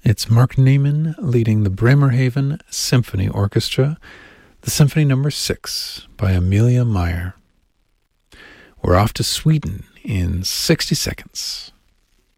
It's Mark Neiman leading the Bremerhaven Symphony Orchestra, the Symphony No. 6 by Amelia Meyer. We're off to Sweden in 60 seconds.